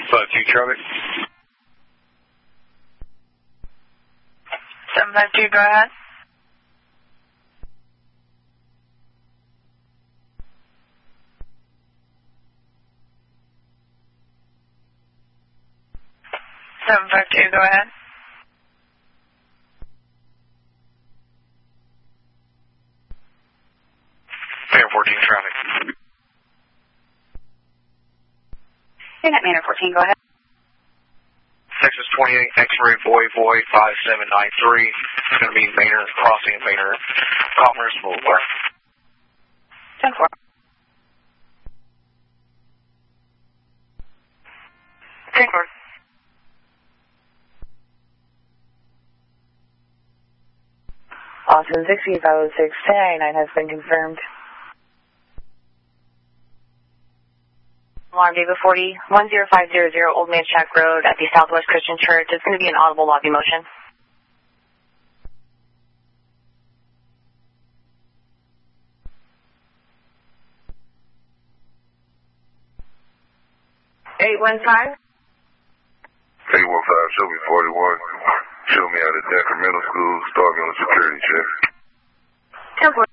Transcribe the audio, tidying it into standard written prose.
752 traffic. 752, go ahead. Go ahead. 14 traffic. Unit Manor 14, go ahead. Texas 28, X-ray Boy 5793. It's going to be Maynard, crossing Maynard, Commerce Boulevard. 10-4. 10-4. Austin 6506 1099 has been confirmed. Alarm David 40, 10500 Old Man Shack Road at the Southwest Christian Church. It's going to be an audible lobby motion. $815. 815, show me 41. Show me out at Denver Middle School, start me on a security check. 10-4.